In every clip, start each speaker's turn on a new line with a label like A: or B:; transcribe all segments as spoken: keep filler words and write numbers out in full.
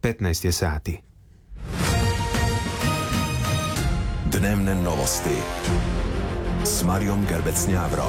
A: petnaest je sati.
B: Dnevne novosti s Marijom Gerbec-Njavro.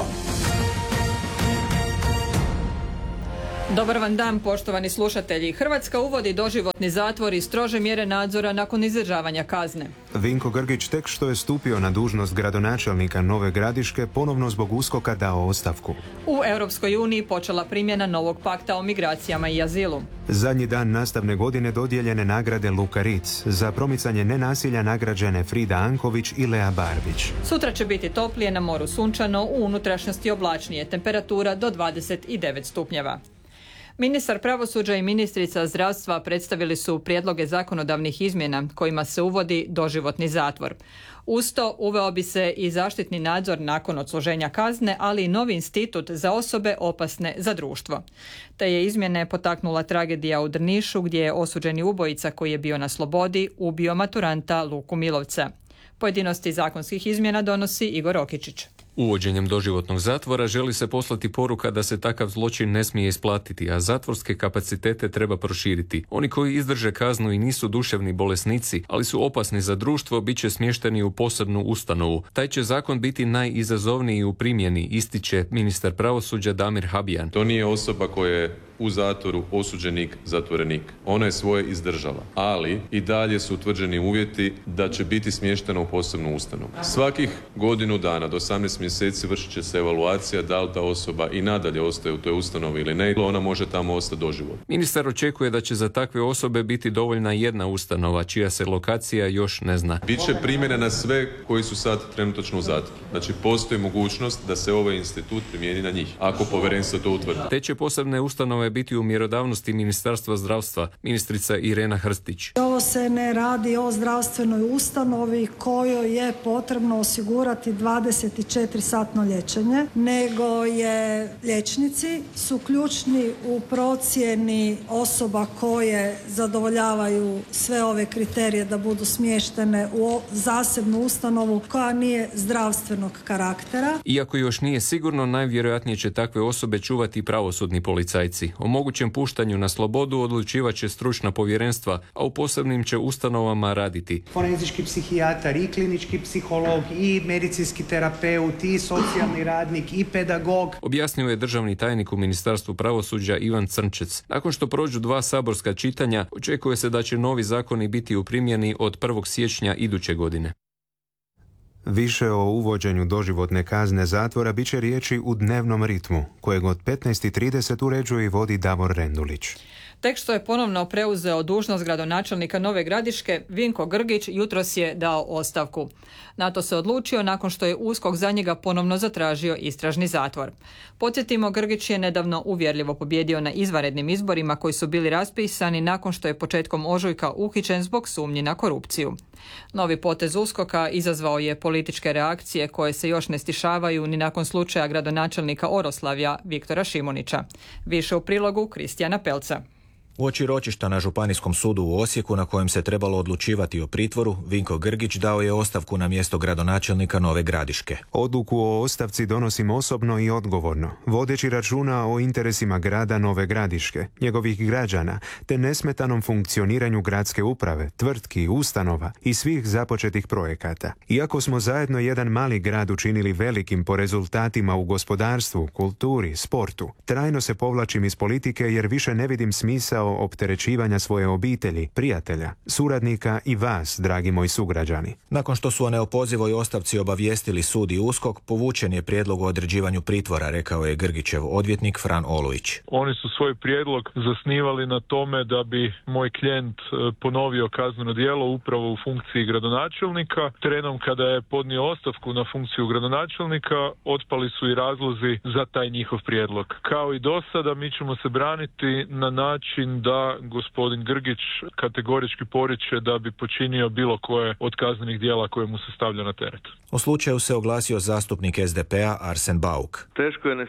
C: Dobar vam dan, poštovani slušatelji. Hrvatska uvodi doživotni zatvor i strože mjere nadzora nakon izdržavanja kazne.
A: Vinko Grgić tek što je stupio na dužnost gradonačelnika Nove Gradiške ponovno zbog uskoka dao ostavku.
C: U Europskoj uniji počela primjena novog pakta o migracijama i azilu.
A: Zadnji dan nastavne godine dodijeljene nagrade Luka Ritz, za promicanje nenasilja nagrađene Frida Anković i Lea Barbić.
C: Sutra će biti toplije, na moru sunčano, u unutrašnjosti oblačnije, temperatura do dvadeset devet stupnjeva. Ministar pravosuđa i ministrica zdravstva predstavili su prijedloge zakonodavnih izmjena kojima se uvodi doživotni zatvor. Uz to uveo bi se i zaštitni nadzor nakon odsluženja kazne, ali i novi institut za osobe opasne za društvo. Te je izmjene potaknula tragedija u Drnišu, gdje je osuđeni ubojica koji je bio na slobodi ubio maturanta Luku Milovca. Pojedinosti zakonskih izmjena donosi Igor Okičić.
D: Uvođenjem doživotnog zatvora želi se poslati poruka da se takav zločin ne smije isplatiti, a zatvorske kapacitete treba proširiti. Oni koji izdrže kaznu i nisu duševni bolesnici, ali su opasni za društvo, bit će smješteni u posebnu ustanovu. Taj će zakon biti najizazovniji u primjeni, ističe ministar pravosuđa Damir Habijan.
E: To nije osoba koja je u zatvoru osuđenik, zatvorenik. Ona je svoje izdržala, ali i dalje su utvrđeni uvjeti da će biti smještena u posebnu ustanovu. Svakih godinu dana do osamnaest mjeseci vršit će se evaluacija da li ta osoba i nadalje ostaje u toj ustanovi ili ne, ili ona može tamo ostati doživotno.
D: Ministar očekuje da će za takve osobe biti dovoljna jedna ustanova, čija se lokacija još ne zna.
E: Biće primjena na sve koji su sad trenutačno u zatvoru. Znači, postoji mogućnost da se ovaj institut primijeni na njih, ako povjerenstvo to utvrdi.
D: Te će posebne ustanove biti u mjerodavnosti Ministarstva zdravstva, ministrica Irena Hrstić.
F: Ovo se ne radi o zdravstvenoj ustanovi kojoj je potrebno osigurati dvadeset četiri satno liječenje, nego je liječnici su ključni u procjeni osoba koje zadovoljavaju sve ove kriterije da budu smještene u zasebnu ustanovu koja nije zdravstvenog karaktera.
D: Iako još nije sigurno, najvjerojatnije će takve osobe čuvati pravosudni policajci. O mogućem puštanju na slobodu odlučivat će stručna povjerenstva, a u posebnim će ustanovama raditi
G: forenzički psihijatar, i klinički psiholog, i medicinski terapeut, i socijalni radnik, i pedagog.
D: Objasnio je državni tajnik u Ministarstvu pravosuđa Ivan Crnčec. Nakon što prođu dva saborska čitanja, očekuje se da će novi zakoni biti u primjeni od prvog siječnja iduće godine.
A: Više o uvođenju doživotne kazne zatvora bit će riječi u dnevnom ritmu, kojeg od petnaest trideset uređuje i vodi Davor Rendulić.
C: Tek što je ponovno preuzeo dužnost gradonačelnika Nove Gradiške, Vinko Grgić jutros je dao ostavku. Na to se odlučio nakon što je USKOK za njega ponovno zatražio istražni zatvor. Podsjetimo, Grgić je nedavno uvjerljivo pobijedio na izvanrednim izborima koji su bili raspisani nakon što je početkom ožujka uhićen zbog sumnji na korupciju. Novi potez USKOK-a izazvao je političke reakcije koje se još ne stišavaju ni nakon slučaja gradonačelnika Oroslavlja Viktora Šimunića. Više u prilogu Kristijana Pelca.
H: Uoči ročišta na Županijskom sudu u Osijeku, na kojem se trebalo odlučivati o pritvoru, Vinko Grgić dao je ostavku na mjesto gradonačelnika Nove Gradiške.
A: Odluku o ostavci donosim osobno i odgovorno, vodeći računa o interesima grada Nove Gradiške, njegovih građana, te nesmetanom funkcioniranju gradske uprave, tvrtki, ustanova i svih započetih projekata. Iako smo zajedno jedan mali grad učinili velikim po rezultatima u gospodarstvu, kulturi, sportu, trajno se povlačim iz politike jer više ne vidim smisao opterećivanja svoje obitelji, prijatelja, suradnika i vas, dragi moji sugrađani.
H: Nakon što su o neopozivoj ostavci obavijestili sud i USKOK, povučen je prijedlog o određivanju pritvora, rekao je Grgićev odvjetnik Fran Olujić.
I: Oni su svoj prijedlog zasnivali na tome da bi moj klijent ponovio kazneno djelo upravo u funkciji gradonačelnika. Trenom kada je podnio ostavku na funkciju gradonačelnika, otpali su i razlozi za taj njihov prijedlog. Kao i do sada, mi ćemo se braniti na način da gospodin Grgić kategorički poriče da bi počinio bilo koje od kaznenih djela koje mu se stavlja na teret.
H: O slučaju se oglasio zastupnik S D P-a Arsen Bauk.
J: Teško je ne sjetiti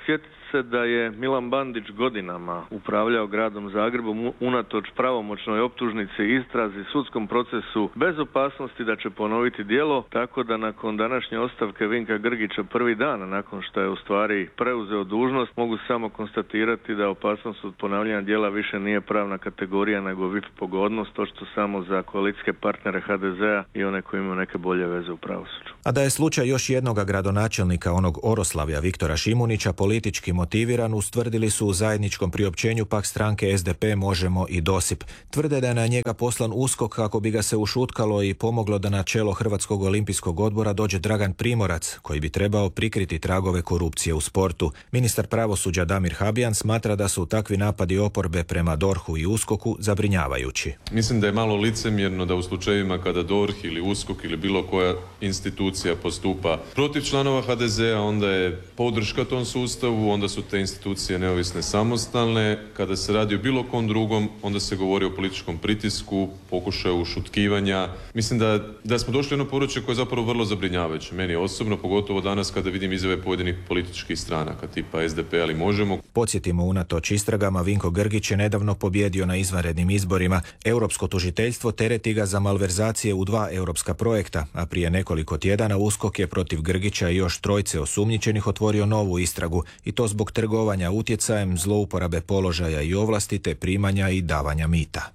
J: se da je Milan Bandić godinama upravljao gradom Zagrebom unatoč pravomoćnoj optužnici, istrazi, sudskom procesu bez opasnosti da će ponoviti djelo, tako da nakon današnje ostavke Vinka Grgića prvi dan nakon što je u stvari preuzeo dužnost, mogu samo konstatirati da opasnost od ponavljanja djela više nije pravna kategorija nego V I P pogodnost, to što samo za koalicijske partnere ha de zea i one koji imaju neke bolje veze u pravosuđu.
H: A da je slučaj još jednoga gradonačelnika onog Oroslavlja Viktora Šimunića politički motiviran, ustvrdili su u zajedničkom priopćenju pak stranke es de pe, Možemo i Dosip. Tvrde da je na njega poslan USKOK kako bi ga se ušutkalo i pomoglo da na čelo Hrvatskog olimpijskog odbora dođe Dragan Primorac, koji bi trebao prikriti tragove korupcije u sportu. Ministar pravosuđa Damir Habijan smatra da su takvi napadi oporbe prema dorhu i uskoku zabrinjavajući.
E: Mislim da je malo licemjerno da u slučajevima kada dorh ili uskok ili bilo koja institucija postupa protiv članova ha de zea, onda je podrška tom sustavu, onda su te institucije neovisne, samostalne. Kada se radi o bilo kom drugom, onda se govori o političkom pritisku, pokušaju ušutkivanja. Mislim da, da smo došli na područje koje je zapravo vrlo zabrinjavajuće. Meni osobno, pogotovo danas kada vidim izjave pojedinih političkih stranaka, tipa es de pe, ali Možemo.
H: Podsjetimo, unatoč istragama, Vinko Grgić je nedavno pobjedio na izvanrednim izborima. Europsko tužiteljstvo tereti ga za malverzacije u dva europska projekta, a prije nekoliko tjedana USKOK je protiv Grgića i još trojce osumnjičenih otvorio novu istragu, i to zbog trgovanja utjecajem, zlouporabe položaja i ovlasti te primanja i davanja mita.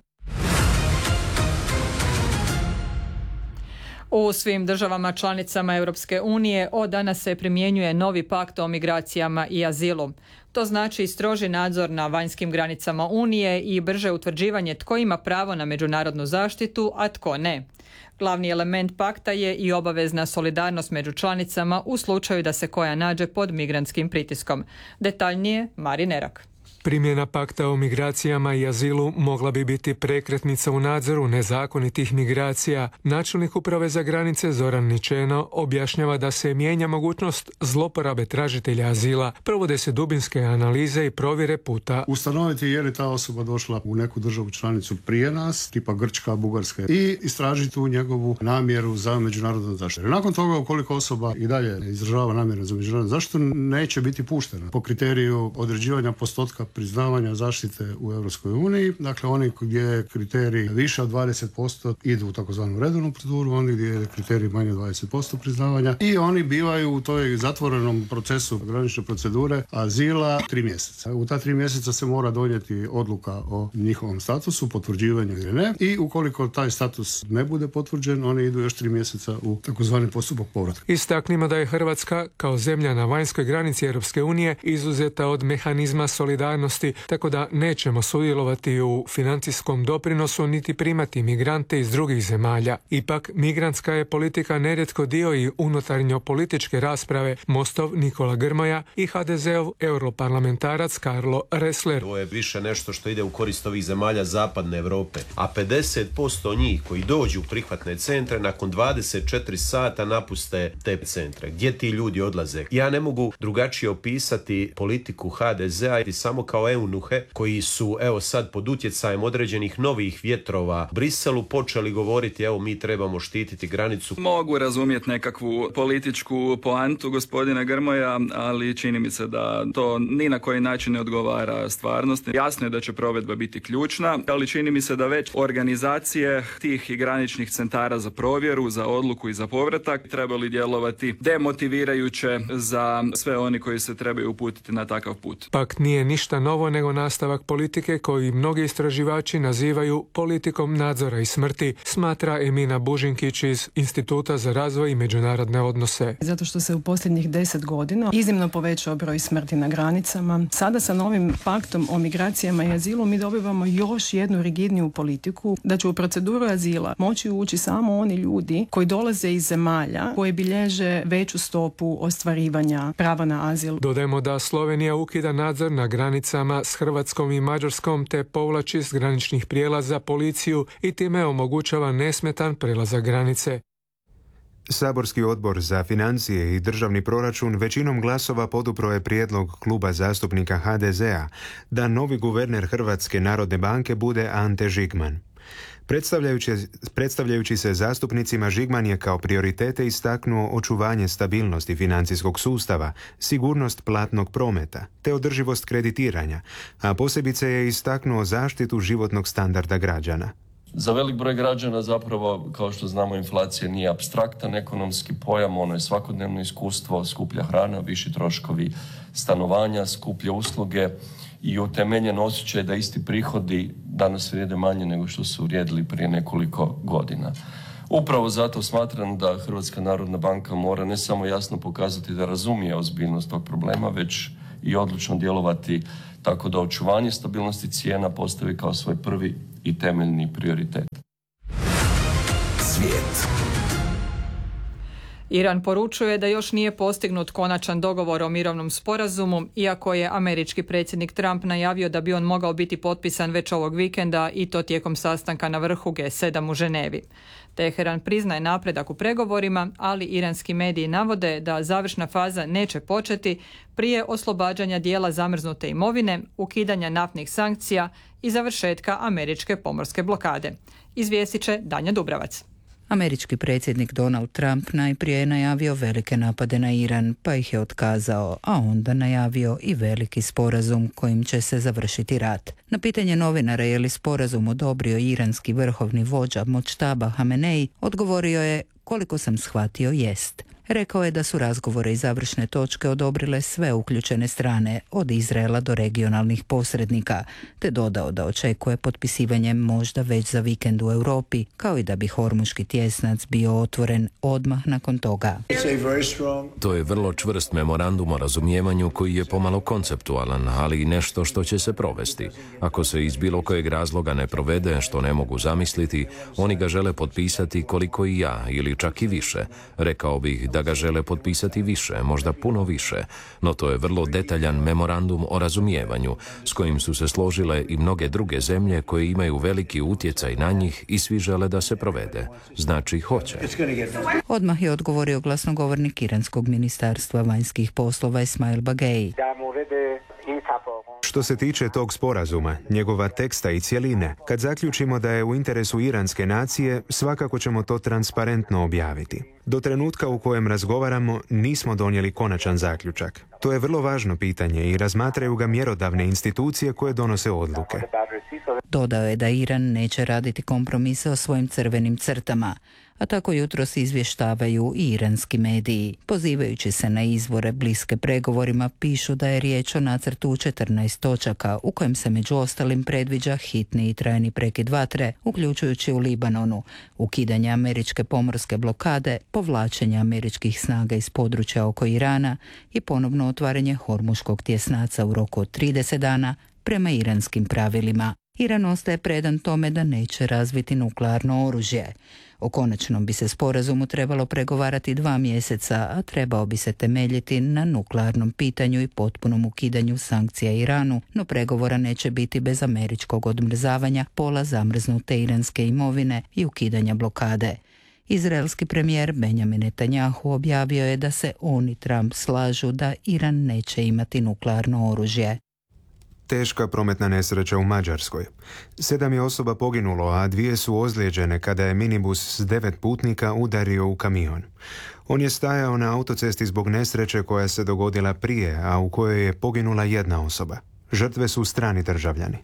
C: U svim državama članicama Europske unije od danas se primjenjuje novi pakt o migracijama i azilu. To znači stroži nadzor na vanjskim granicama Unije i brže utvrđivanje tko ima pravo na međunarodnu zaštitu, a tko ne. Glavni element pakta je i obavezna solidarnost među članicama u slučaju da se koja nađe pod migrantskim pritiskom. Detaljnije Marin Nerak.
K: Primjena pakta o migracijama i azilu mogla bi biti prekretnica u nadzoru nezakonitih migracija. Načelnik uprave za granice Zoran Ničeno objašnjava da se mijenja mogućnost zloporabe tražitelja azila. Provode se dubinske analize i provjere puta.
L: Ustanoviti je li ta osoba došla u neku državu članicu prije nas, tipa Grčka, Bugarska, i istražiti tu njegovu namjeru za međunarodnu zaštitu. Nakon toga, ukoliko osoba i dalje izražava namjeru za međunarodnu zaštitu, neće biti puštena po kriteriju određivanja postotka priznavanja zaštite u Europskoj uniji. Dakle, oni gdje je kriterij više od dvadeset posto idu u takozvanu redovnu proceduru, oni gdje je kriterij manje od dvadeset posto priznavanja, i oni bivaju u toj zatvorenom procesu granične procedure azila tri mjeseca. U ta tri mjeseca se mora donijeti odluka o njihovom statusu, potvrđivanju ili ne, i ukoliko taj status ne bude potvrđen, oni idu još tri mjeseca u takozvani postupak povratka.
K: Istaknimo da je Hrvatska kao zemlja na vanjskoj granici Europske unije izuzeta od mehanizma solidarnosti, tako da nećemo sudjelovati u financijskom doprinosu niti primati migrante iz drugih zemalja. Ipak, migrantska je politika nerijetko dio i unutarnjo političke rasprave. Mostov Nikola Grmoja i ha de zeov europarlamentarac Karlo Ressler.
M: To je više nešto što ide u korist ovih zemalja zapadne Europe, a pedeset posto njih koji dođu u prihvatne centre nakon dvadeset četiri sata napuste te centre. Gdje ti ljudi odlaze? Ja ne mogu drugačije opisati politiku ha de zea i samo kao eunuhe koji su, evo sad, pod utjecajem određenih novih vjetrova u Briselu počeli govoriti, evo, mi trebamo štititi granicu.
N: Mogu razumjeti nekakvu političku poantu gospodina Grmoja, ali čini mi se da to ni na koji način ne odgovara stvarnosti. Jasno je da će provedba biti ključna, ali čini mi se da već organizacije tih i graničnih centara za provjeru, za odluku i za povratak trebali djelovati demotivirajuće za sve oni koji se trebaju uputiti na takav put.
K: Pakt nije ništa novo nego nastavak politike koju mnogi istraživači nazivaju politikom nadzora i smrti, smatra Emina Bužinkić iz Instituta za razvoj i međunarodne odnose.
O: Zato što se u posljednjih deset godina iznimno povećao broj smrti na granicama. Sada sa novim paktom o migracijama i azilu mi dobivamo još jednu rigidniju politiku da će u proceduru azila moći ući samo oni ljudi koji dolaze iz zemalja koje bilježe veću stopu ostvarivanja prava na azil.
K: Dodajmo da Slovenija ukida nadzor na granicama s Hrvatskom i Mađarskom te povlači s graničnih prijelaza policiju i time omogućava nesmetan prelazak granice.
A: Saborski odbor za financije i državni proračun većinom glasova podupro je prijedlog kluba zastupnika ha de zea da novi guverner Hrvatske narodne banke bude Ante Žigman. Predstavljajući, predstavljajući se zastupnicima, Žigman je kao prioritete istaknuo očuvanje stabilnosti financijskog sustava, sigurnost platnog prometa te održivost kreditiranja, a posebice je istaknuo zaštitu životnog standarda građana.
P: Za velik broj građana zapravo, kao što znamo, inflacija nije apstraktan ekonomski pojam, ono je svakodnevno iskustvo, skuplja hrana, viši troškovi stanovanja, skuplje usluge i utemeljen osjećaj da isti prihodi danas vrijede manje nego što su vrijedili prije nekoliko godina. Upravo zato smatram da Hrvatska narodna banka mora ne samo jasno pokazati da razumije ozbiljnost tog problema, već i odlučno djelovati tako da očuvanje stabilnosti cijena postavi kao svoj prvi i temeljni prioritet.
B: Svijet.
C: Iran poručuje da još nije postignut konačan dogovor o mirovnom sporazumu, iako je američki predsjednik Trump najavio da bi on mogao biti potpisan već ovog vikenda i to tijekom sastanka na vrhu G sedam u Ženevi. Teheran priznaje napredak u pregovorima, ali iranski mediji navode da završna faza neće početi prije oslobađanja dijela zamrznute imovine, ukidanja naftnih sankcija i završetka američke pomorske blokade. Izvijestit će Danja Dubravac.
Q: Američki predsjednik Donald Trump najprije je najavio velike napade na Iran, pa ih je otkazao, a onda najavio i veliki sporazum kojim će se završiti rat. Na pitanje novinara je li sporazum odobrio iranski vrhovni vođa Močtaba Hamenei, odgovorio je: koliko sam shvatio, jest. Rekao je da su razgovore i završne točke odobrile sve uključene strane, od Izraela do regionalnih posrednika, te dodao da očekuje potpisivanje možda već za vikend u Europi, kao i da bi Hormuški tjesnac bio otvoren odmah nakon toga.
R: To je vrlo čvrst memorandum o razumijevanju koji je pomalo konceptualan, ali i nešto što će se provesti. Ako se iz bilo kojeg razloga ne provede, što ne mogu zamisliti, oni ga žele potpisati koliko i ja, ili čak i više. Rekao bih da ga žele potpisati više, možda puno više, no to je vrlo detaljan memorandum o razumijevanju s kojim su se složile i mnoge druge zemlje koje imaju veliki utjecaj na njih i svi žele da se provede. Znači hoće.
Q: Odmah je odgovorio glasnogovornik iranskog ministarstva vanjskih poslova Ismail Bagei.
A: Što se tiče tog sporazuma, njegova teksta i cjeline, kad zaključimo da je u interesu iranske nacije, svakako ćemo to transparentno objaviti. Do trenutka u kojem razgovaramo, nismo donijeli konačan zaključak. To je vrlo važno pitanje i razmatraju ga mjerodavne institucije koje donose odluke.
Q: Dodao je da Iran neće raditi kompromise o svojim crvenim crtama, a tako jutros izvještavaju i iranski mediji. Pozivajući se na izvore bliske pregovorima, pišu da je riječ o nacrtu četrnaest točaka u kojem se među ostalim predviđa hitni i trajni prekid vatre, uključujući u Libanonu, ukidanje američke pomorske blokade, povlačenje američkih snaga iz područja oko Irana i ponovno otvaranje Hormuškog tjesnaca u roku od trideset dana prema iranskim pravilima. Iran ostaje predan tome da neće razviti nuklearno oružje. O konačnom bi se sporazumu trebalo pregovarati dva mjeseca, a trebao bi se temeljiti na nuklearnom pitanju i potpunom ukidanju sankcija Iranu, no pregovora neće biti bez američkog odmrzavanja pola zamrznute iranske imovine i ukidanja blokade. Izraelski premijer Benjamin Netanjahu objavio je da se on i Trump slažu da Iran neće imati nuklearno oružje.
A: Teška prometna nesreća u Mađarskoj. Sedam je osoba poginulo, a dvije su ozlijeđene kada je minibus s devet putnika udario u kamion. On je stajao na autocesti zbog nesreće koja se dogodila prije, a u kojoj je poginula jedna osoba. Žrtve su strani državljani.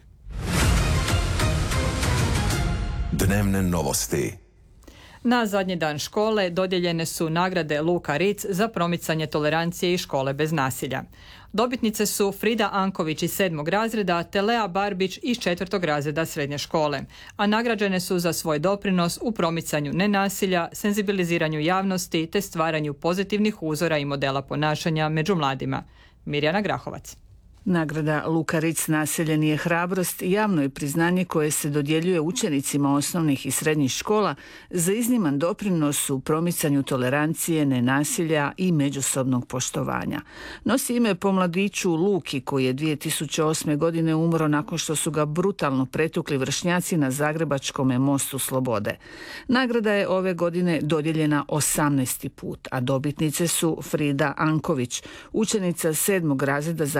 B: Dnevne novosti.
C: Na zadnji dan škole dodijeljene su nagrade Luka Ritz za promicanje tolerancije i škole bez nasilja. Dobitnice su Frida Anković iz sedmog razreda te Lea Barbić iz četvrtog razreda srednje škole, a nagrađene su za svoj doprinos u promicanju nenasilja, senzibiliziranju javnosti te stvaranju pozitivnih uzora i modela ponašanja među mladima. Mirjana Grahovac.
S: Nagrada Luka Ritz nasilje nije hrabrost i javno je priznanje koje se dodjeljuje učenicima osnovnih i srednjih škola za izniman doprinos u promicanju tolerancije, nenasilja i međusobnog poštovanja. Nosi ime po mladiću Luki koji je dvije tisuće osme. godine umro nakon što su ga brutalno pretukli vršnjaci na Zagrebačkom mostu Slobode. Nagrada je ove godine dodijeljena osamnaesti put, a dobitnice su Frida Anković, učenica sedmog razreda Zagrebačke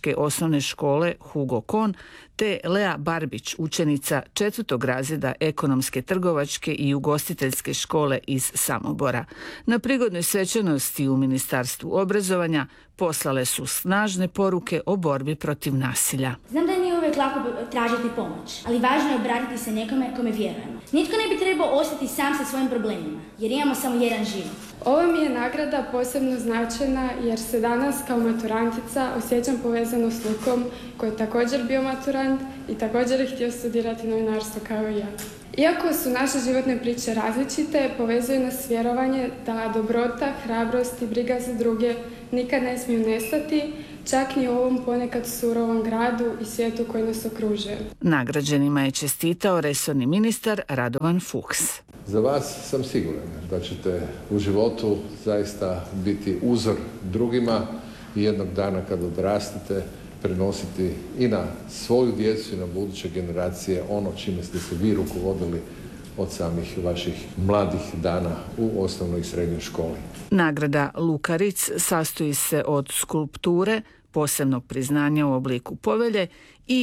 S: Zagrebačke osnovne škole Hugo Kohn te Lea Barbić, učenica četvrtog razreda Ekonomske, trgovačke i ugostiteljske škole iz Samobora. Na prigodnoj svečanosti u Ministarstvu obrazovanja poslale su snažne poruke o borbi protiv nasilja.
T: Znam da nije uvijek lako tražiti pomoć, ali važno je obratiti se nekome kome vjerujemo. Nitko ne bi trebao ostati sam sa svojim problemima, jer imamo samo jedan život.
U: Ova mi je nagrada posebno značajna jer se danas kao maturantica osjećam povezano s Lukom, koji je također bio maturant i također je htio studirati novinarstvo kao i ja. Iako su naše životne priče različite, povezuju nas vjerovanje da dobrota, hrabrost i briga za druge nikad ne smiju nestati, čak ni u ovom ponekad surovom gradu i svijetu koji nas okružuje.
S: Nagrađenima je čestitao resorni ministar Radovan Fuchs.
V: Za vas sam siguran da ćete u životu zaista biti uzor drugima i jednog dana kad odrastete prenositi i na svoju djecu i na buduće generacije ono čime ste se vi rukovodili od samih vaših mladih dana u osnovnoj i srednjoj školi.
S: Nagrada Luka Ritz sastoji se od skulpture, posebnog priznanja u obliku povelje i